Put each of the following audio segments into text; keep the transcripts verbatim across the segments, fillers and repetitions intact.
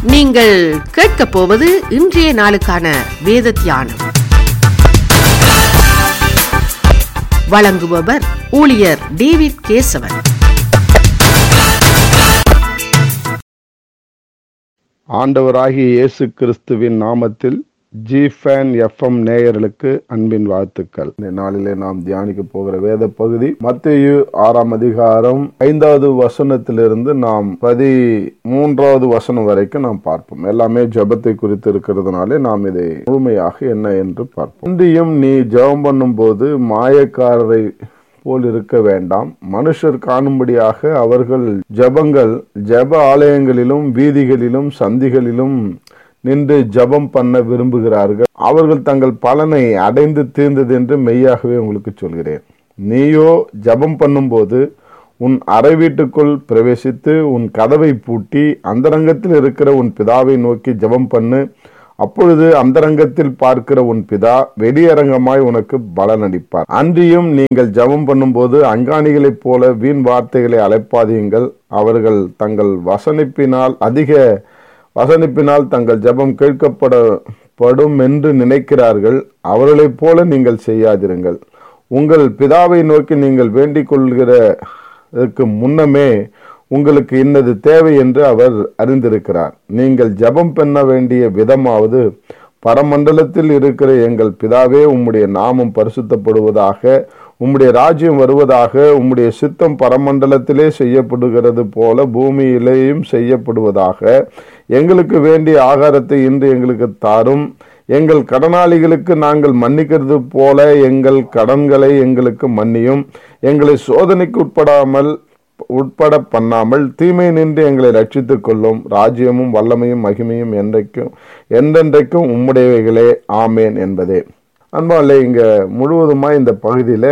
நீங்கள் கேட்கப் போவது இன்றைய நாளுக்கான வேத தியானம். வழங்குபவர் ஊழியர் டேவிட் கேசவன். ஆண்டவராகிய இயேசு கிறிஸ்துவின் நாமத்தில் ஜிஃபேன் எஃப்எம் நேயர்களுக்கு அன்பின் வாழ்த்துக்கள். இந்த நாளிலே நாம் தியானிக்க போகிற வேத பகுதி மத்தேயு ஆறாம் அதிகாரம் ஐந்தாவது வசனத்திலிருந்து நாம் பதி மூன்றாவது வசனம் வரைக்கும் நாம் பார்ப்போம். எல்லாமே ஜெபத்தை குறித்து இருக்கிறதுனாலே நாம் இதை முழுமையாக என்ன என்று பார்ப்போம். இன்றையும் நீ ஜெபம் பண்ணும் போது மாயக்காரரை போல் இருக்க வேண்டாம். மனுஷர் காணும்படியாக அவர்கள் ஜெபங்கள் ஜெப ஆலயங்களிலும் வீதிகளிலும் சந்திகளிலும் நின்று ஜெபம் பண்ண விரும்புகிறார்கள். அவர்கள் தங்கள் பலனை அடைந்து தீர்ந்தது என்று மெய்யாகவே உங்களுக்கு சொல்கிறேன். நீயோ ஜெபம் பண்ணும்போது உன் அறை வீட்டுக்குள் பிரவேசித்து உன் கதவை பூட்டி அந்தரங்கத்தில் இருக்கிற உன் பிதாவை நோக்கி ஜெபம் பண்ணு. அப்பொழுது அந்தரங்கத்தில் பார்க்கிற உன் பிதா வெளியரங்கமாய் உனக்கு பலனளிப்பார். அன்றியும் நீங்கள் ஜெபம் பண்ணும்போது அஞ்ஞானிகளைப் போல வீண் வார்த்தைகளை அழைப்பாதீங்கள். அவர்கள் தங்கள் வசனிப்பினால் அதிக வசனிப்பினால் தங்கள் ஜெபம் கேட்கப்படும் என்று நினைக்கிறார்கள். அவர்களைப் போல நீங்கள் செய்யாதிருங்கள். உங்கள் பிதாவை நோக்கி நீங்கள் வேண்டிக் கொள்கிறதற்கு முன்னமே உங்களுக்கு இன்னது தேவை என்று அவர் அறிந்திருக்கிறார். நீங்கள் ஜெபம் பண்ண வேண்டிய விதமாவது, பரமண்டலத்தில் இருக்கிற எங்கள் பிதாவே, உம்முடைய நாமம் பரிசுத்தப்படுவதாக, உம்முடைய ராஜ்யம் வருவதாக, உம்முடைய சித்தம் பரமண்டலத்திலே செய்யப்படுகிறது போல பூமியிலேயும் செய்யப்படுவதாக. எங்களுக்கு வேண்டிய ஆகாரத்தை இன்று எங்களுக்கு தாரும். எங்கள் கடனாளிகளுக்கு நாங்கள் மன்னிக்கிறது போல எங்கள் கடன்களை எங்களுக்கு மன்னியும். எங்களை சோதனைக்கு உட்படாமல் உட்பட பண்ணாமல் தீமை நின்று எங்களை ரட்சித்துக் கொள்ளும். ராஜ்யமும் வல்லமையும் மகிமையும் என்றைக்கும் என்றென்றைக்கும் உம்முடையவைகளே, ஆமேன் என்பதே. அன்பாலே, இங்க முழுவதுமாய் இந்த பகுதியில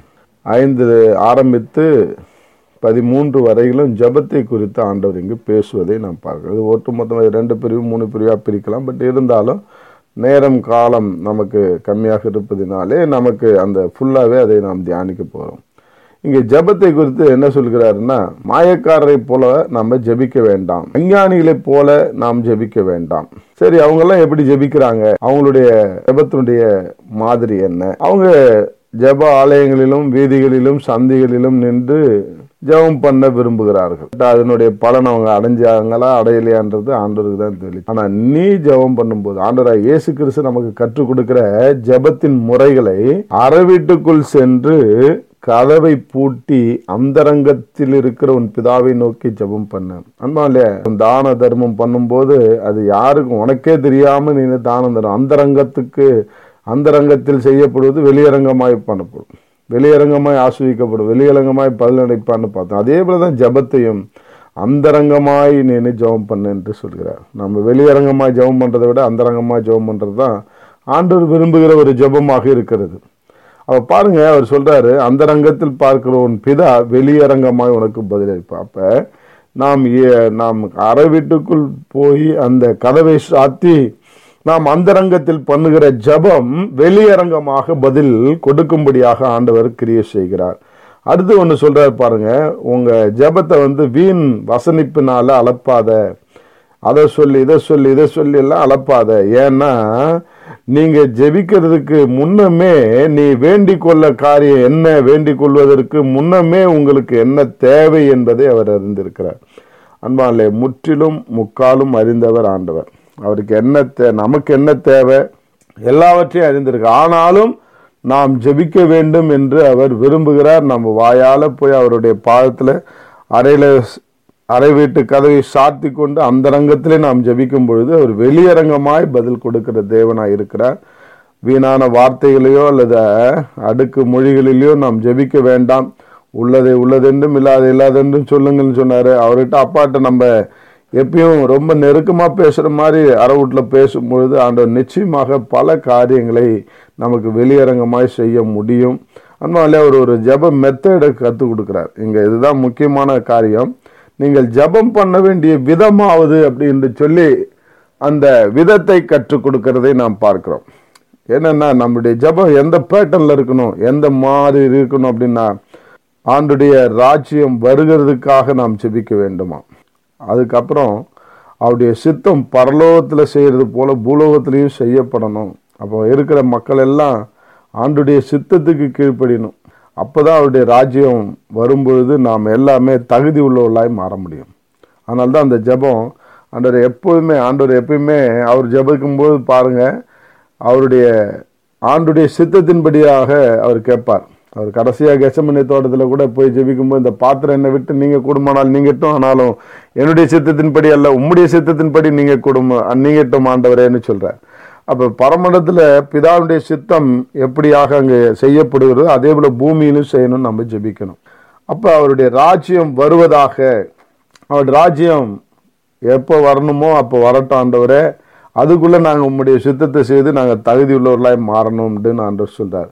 ஐந்து ஆரம்பித்து பதிமூன்று வரையிலும் ஜெபத்தை குறித்து ஆண்டவர் இங்கு பேசுவதை நாம் பார்க்கிறோம். இது ஒட்டுமொத்தமாக ரெண்டு பிரிவு மூணு பிரிவாக பிரிக்கலாம். பட் இருந்தாலும் நேரம் காலம் நமக்கு கம்மியாக இருப்பதினாலே நமக்கு அந்த ஃபுல்லாகவே அதை நாம் தியானிக்க போகிறோம். இங்கே ஜெபத்தை குறித்து என்ன சொல்கிறாருன்னா, மாயக்காரரை போல நம்ம ஜெபிக்க வேண்டாம், அஞ்ஞானிகளை போல நாம் ஜெபிக்க வேண்டாம். சரி, அவங்க எல்லாம் எப்படி ஜெபிக்கிறாங்க? அவங்களுடைய ஜெபத்தினுடைய மாதிரி என்ன? அவங்க ஜெப ஆலயங்களிலும் வீதிகளிலும் சந்திகளிலும் நின்று ஜெபம் பண்ண விரும்புகிறார்கள். அதனுடைய பலன் அவங்க அடைஞ்சாங்களா அடையலையான்றது ஆண்டவருக்கு தான் தெரியும். ஆனா நீ ஜெபம் பண்ணும்போது ஆண்டவராகிய இயேசு கிறிஸ்து நமக்கு கற்றுக் கொடுக்கிற ஜெபத்தின் முறைகளை அறை வீட்டுக்குள் சென்று கதவை பூட்டி அந்தரங்கத்தில் இருக்கிற உன் பிதாவை நோக்கி ஜெபம் பண்ண. அன்பாலே, தான தர்மம் பண்ணும்போது அது யாருக்கும் உனக்கே தெரியாம நீ தானம் தரும். அந்தரங்கத்துக்கு அந்தரங்கத்தில் செய்யப்படுவது வெளியரங்கமாய் பண்ணப்படும், வெளியரங்கமாய் ஆஸ்வதிக்கப்படும், வெளியரங்கமாய் பலனடைப்பான்னு பார்த்தோம். அதே போலதான் ஜெபத்தையும் அந்தரங்கமாய் நீ ஜெபம் பண்ணு என்று சொல்கிறார். நம்ம வெளியரங்கமாய் ஜெபம் பண்றதை விட அந்தரங்கமாய் ஜெபம் பண்றது தான் ஆண்டவர் விரும்புகிற ஒரு ஜெபமாக இருக்கிறது. அவ பாருங்க, அவர் சொல்றாரு, அந்தரங்கத்தில் பார்க்கிற உன் பிதா வெளியரங்கமாய் உனக்கு பதிலளிப்பா. அப்ப நாம் நாம் அறை வீட்டுக்குள் போய் அந்த கதவை சாத்தி நாம் அந்தரங்கத்தில் பண்ணுகிற ஜெபம் வெளியரங்கமாக பதில் கொடுக்கும்படியாக ஆண்டவர் கிரியை செய்கிறார். அடுத்து ஒன்று சொல்றாரு பாருங்க, உங்க ஜெபத்தை வந்து வீண் வசனிப்பினால அளப்பாத. அதை சொல்லி இதை சொல்லி இதை சொல்லி எல்லாம் அளப்பாத. ஏன்னா நீங்க ஜெபிக்கிறதுக்கு முன்னமே நீ வேண்டிக் கொள்ள காரியம் என்ன, வேண்டிக் கொள்வதற்கு முன்னமே உங்களுக்கு என்ன தேவை என்பதை அவர் அறிந்திருக்கிறார். அன்பாலே, முற்றிலும் முக்காலும் அறிந்தவர் ஆண்டவர். அவருக்கு என்ன தே நமக்கு என்ன தேவை எல்லாவற்றையும் அறிந்திருக்கு. ஆனாலும் நாம் ஜெபிக்க வேண்டும் என்று அவர் விரும்புகிறார். நம்ம வாயால போய் அவருடைய பாதத்துல அறையில அறை வீட்டு கதவை சாத்தி கொண்டு அந்தரங்கத்திலே நாம் ஜெபிக்கும் பொழுது அவர் வெளியரங்கமாய் பதில் கொடுக்கிற தேவனாய் இருக்கிறார். வீணான வார்த்தைகளையோ அல்லது அடுக்கு மொழிகளிலேயோ நாம் ஜெபிக்க வேண்டாம். உள்ளதை உள்ளதென்றும் இல்லாத இல்லாதென்றும் சொல்லுங்கன்னு சொன்னாரு. அவர்கிட்ட அப்பாட்ட நம்ம எப்பயும் ரொம்ப நெருக்கமா பேசுற மாதிரி அறை வீட்டுல பேசும்பொழுது ஆண்டவர் நிச்சயமாக பல காரியங்களை நமக்கு வெளியரங்கமாய் செய்ய முடியும். அதனால அவர் ஒரு ஜெப மெத்தடை கற்றுக் கொடுக்கிறார். இங்க இதுதான் முக்கியமான காரியம். நீங்கள் ஜெபம் பண்ண வேண்டிய விதமாவது அப்படின்னு சொல்லி அந்த விதத்தை கற்றுக் கொடுக்கிறதை நாம் பார்க்கிறோம். என்னன்னா, நம்முடைய ஜெபம் எந்த பேட்டர்ன்ல இருக்கணும், எந்த மாதிரி இருக்கணும் அப்படின்னா, ஆண்டுடைய ராஜ்யம் வருகிறதுக்காக நாம் ஜெபிக்க வேண்டுமா. அதுக்கப்புறம் அவருடைய சித்தம் பரலோகத்தில் செய்கிறது போல பூலோகத்திலையும் செய்யப்படணும். அப்போ இருக்கிற மக்கள் எல்லாம் ஆண்டுடைய சித்தத்துக்கு கீழ்ப்படியணும். அப்போதான் அவருடைய ராஜ்யம் வரும்பொழுது நாம் எல்லாமே தகுதி உள்ளவர்களாய் மாற முடியும். அதனால தான் அந்த ஜெபம் ஆண்டவர் எப்போதுமே ஆண்டவர் எப்பயுமே அவர் ஜெபிக்கும்போது பாருங்க, அவருடைய ஆண்டுடைய சித்தத்தின்படியாக அவர் கேட்பார். அவர் கடைசியாக கெத்செமனே தோட்டத்தில் கூட போய் ஜெபிக்கும்போது, இந்த பாத்திரம் என்னை விட்டு நீங்கள் கூடுமானால் நீங்கட்டும், ஆனாலும் என்னுடைய சித்தத்தின்படி அல்ல உம்முடைய சித்தத்தின்படி நீங்கள் கூடும் நீங்கட்டும் ஆண்டவரேன்னு சொல்கிறார். அப்போ பரமண்டத்தில் பிதாவுடைய சித்தம் எப்படியாக அங்கே செய்யப்படுகிறதோ அதே போல் பூமியிலும் செய்யணும்னு நம்ம ஜெபிக்கணும். அப்போ அவருடைய ராஜ்யம் வருவதாக, அவருடைய ராஜ்யம் எப்போ வரணுமோ அப்போ வரட்டும் ஆண்டவரே, அதுக்குள்ளே நாங்கள் உம்முடைய சித்தத்தை செய்து நாங்கள் தகுதி உள்ளவர்களாய் மாறணும்னு ஆண்டவர் சொல்கிறார்.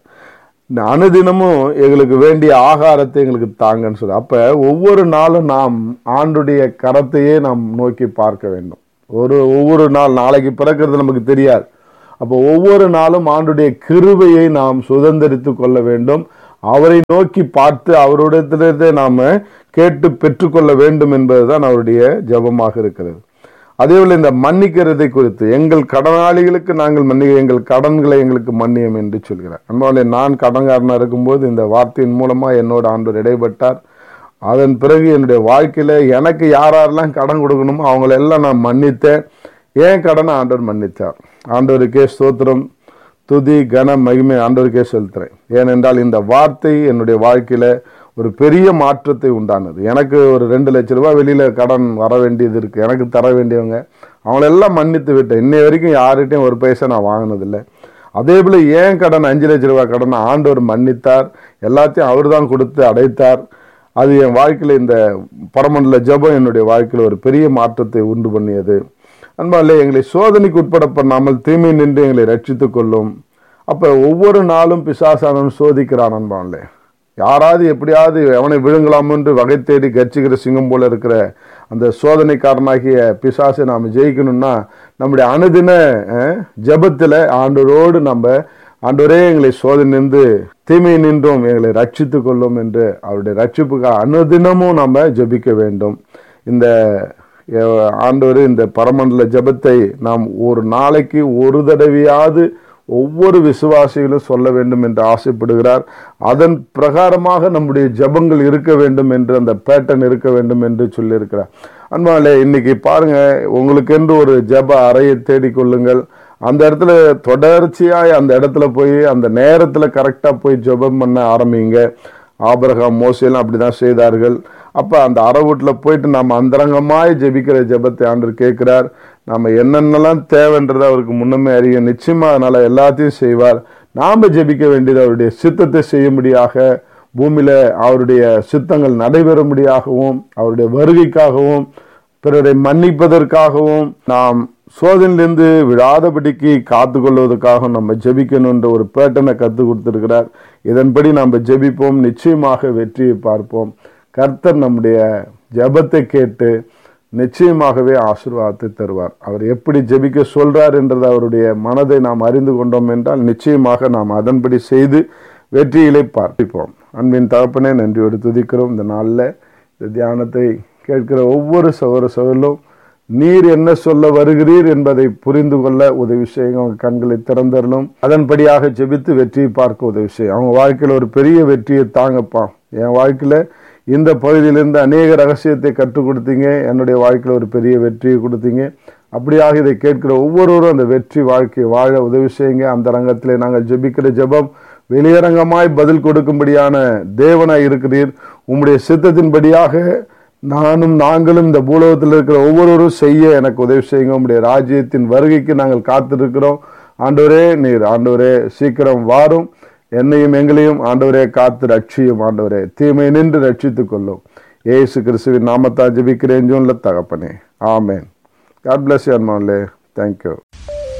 அனுதினமும் எங்களுக்கு வேண்டிய ஆகாரத்தை எங்களுக்கு தாங்கன்னு சொல்ற. அப்ப ஒவ்வொரு நாளும் நாம் ஆண்டுடைய கரத்தையே நாம் நோக்கி பார்க்க வேண்டும். ஒரு ஒவ்வொரு நாள் நாளைக்கு பிறக்கிறது நமக்கு தெரியாது. அப்போ ஒவ்வொரு நாளும் ஆண்டுடைய கிருபையை நாம் சுதந்திரித்து கொள்ள வேண்டும். அவரை நோக்கி பார்த்து அவருடைய நாம கேட்டு பெற்றுக்கொள்ள வேண்டும் என்பதுதான் அவருடைய ஜெபமாக இருக்கிறது. அதே போல இந்த மன்னிக்கிறதை குறித்து, எங்கள் கடனாளிகளுக்கு நாங்கள் மன்னிக்க, எங்கள் கடன்களை எங்களுக்கு மன்னியும் என்று சொல்கிறார். அன்பாலே, நான் கடன்காரனா இருக்கும்போது இந்த வார்த்தையின் மூலமா என்னோட ஆண்டவர் இடைப்பட்டார். அதன் பிறகு என்னுடைய வாழ்க்கையில எனக்கு யாரெல்லாம் கடன் கொடுக்கணுமோ அவங்களெல்லாம் நான் மன்னித்தேன். ஏன் கடனை ஆண்டவர் மன்னித்தார். ஆண்டவருக்கே ஸ்தோத்திரம், துதி, கன, மகிமை ஆண்டவருக்கே செலுத்துறேன். ஏனென்றால் இந்த வார்த்தை என்னுடைய வாழ்க்கையில ஒரு பெரிய மாற்றத்தை உண்டானது. எனக்கு ஒரு ரெண்டு லட்சம் ரூபாய் வெளியில கடன் வர வேண்டியது இருக்கு, எனக்கு தர வேண்டியவங்க, அவங்களெல்லாம் மன்னித்து விட்டேன். இன்னை வரைக்கும் யார்கிட்டையும் ஒரு பைசா நான் வாங்கினதில்லை. அதே போல ஏன் கடன் அஞ்சு லட்சம் ரூபாய் கடன் ஆண்டவர் மன்னித்தார், எல்லாத்தையும் அவர் தான் கொடுத்து அடைத்தார். அது என் வாழ்க்கையில இந்த பரமண்டல ஜெபம் என்னுடைய வாழ்க்கையில ஒரு பெரிய மாற்றத்தை உண்டு பண்ணியது. அன்பாலே, எங்களை சோதனைக்கு உட்பட பண்ணாமல் தீமை நின்று எங்களை ரட்சித்துக் கொள்ளும். அப்ப ஒவ்வொரு நாளும் பிசாசானவன் சோதிக்கிறான். அன்பாலே, யாராவது எப்படியாவது அவனை விழுங்கலாம் என்று வகை தேடி கட்சிக்கிற சிங்கம் போல இருக்கிற அந்த சோதனைக்காரனாகிய பிசாசை நாம் ஜெயிக்கணும்னா நம்முடைய அனுதின ஜெபத்தில் ஆண்டவரோடு நம்ம, ஆண்டவரே எங்களை சோதனை நின்று தீமை நின்றும் எங்களை ரட்சித்து கொள்ளும் என்று அவருடைய ரட்சிப்புக்காக அனுதினமும் நம்ம ஜெபிக்க வேண்டும். இந்த ஆண்டவர் இந்த பரமண்டல ஜெபத்தை நாம் ஒரு நாளைக்கு ஒரு தடவையாவது ஒவ்வொரு விசுவாசிகளும் சொல்ல வேண்டும் என்று ஆசைப்படுகிறார். அதன் பிரகாரமாக நம்முடைய ஜெபங்கள் இருக்க வேண்டும் என்று, அந்த பேட்டர்ன் இருக்க வேண்டும் என்று சொல்லியிருக்கிறார். அன்பாலே, இன்னைக்கு பாருங்க, உங்களுக்கென்று ஒரு ஜெப அறையை தேடிக்கொள்ளுங்கள். அந்த இடத்துல தொடர்ச்சியாய் அந்த இடத்துல போய் அந்த நேரத்துல கரெக்டா போய் ஜெபம் பண்ண ஆரம்பிங்க. ஆபிரகாம், மோசேலாம் அப்படிதான் செய்தார்கள். அப்ப அந்த அறை வீட்டுல போயிட்டு நம்ம அந்தரங்கமாய் ஜெபிக்கிற ஜெபத்தை ஆண்டவர் கேட்கிறார். நம்ம என்னென்னலாம் தேவைன்றதை அவருக்கு முன்னமே அறிய, நிச்சயமா அதனால எல்லாத்தையும் செய்வார். நாம ஜெபிக்க வேண்டியது அவருடைய சித்தத்தை செய்யும்படியாக, பூமியில அவருடைய சித்தங்கள் நடைபெறும்படியாகவும், அவருடைய வருகைக்காகவும், பிறரை மன்னிப்பதற்காகவும், நாம் சோதனையிலிருந்து விழாதபடிக்கு காத்து கொள்வதற்காக நம்ம ஜெபிக்கணும் என்ற ஒரு பேட்டனை கற்றுக் கொடுத்திருக்கிறார். இதன்படி நம்ம ஜெபிப்போம், நிச்சயமாக வெற்றியை பார்ப்போம். கர்த்தர் நம்முடைய ஜெபத்தை கேட்டு நிச்சயமாகவே ஆசீர்வாதத்தை தருவார். அவர் எப்படி ஜெபிக்க சொல்றார் என்றது அவருடைய மனதை நாம் அறிந்து கொண்டோம் என்றால் நிச்சயமாக நாம் அதன்படி செய்து வெற்றியிலே பார்ப்போம். அன்பின் தகப்பனே, நன்றியோடு துதிக்கிறோம். இந்த நாளில் இந்த தியானத்தை கேட்கிற ஒவ்வொரு சகோதர சகோதரரும் நீர் என்ன சொல்ல வருகிறீர் என்பதை புரிந்து கொள்ள உதவி செய்யுங்க. அவங்க கண்களை திறந்தரலும், அதன்படியாக ஜெபித்து வெற்றியை பார்க்க உதவி செய்யும். அவங்க வாழ்க்கையில் ஒரு பெரிய வெற்றியை தாங்கப்பா. என் வாழ்க்கையில இந்த பகுதியிலிருந்து அநேக ரகசியத்தை கற்றுக் கொடுத்தீங்க, என்னுடைய வாழ்க்கையில் ஒரு பெரிய வெற்றியை கொடுத்தீங்க. அப்படியாக இதை கேட்கிற ஒவ்வொருவரும் அந்த வெற்றி வாழ்க்கையை வாழ உதவி செய்யுங்க. அந்த ரங்கத்திலே நாங்கள் ஜெபிக்கிற ஜெபம் வெளியரங்கமாய் பதில் கொடுக்கும்படியான தேவனாய் இருக்கிறீர். உம்முடைய சித்தத்தின்படியாக நானும் நாங்களும் இந்த பூலோகத்தில் இருக்கிற ஒவ்வொருவரும் செய்ய எனக்கு உதவி செய்யுங்க. உம்முடைய ராஜ்யத்தின் வருகைக்கு நாங்கள் காத்திருக்கிறோம். ஆண்டவரே, நீர் ஆண்டவரே சீக்கிரம் வாரும். என்னையும் எங்களையும் ஆண்டவரே காத்து ரட்சியும். ஆண்டவரே, தீமை நின்று ரட்சித்துக் கொள்ளும். ஏசு கிறிஸ்துவின் நாமத்தால் ஜெபிக்கிறேன் ஜீவனுள்ள தகப்பனே, ஆமென். God bless you, Armand. Thank you.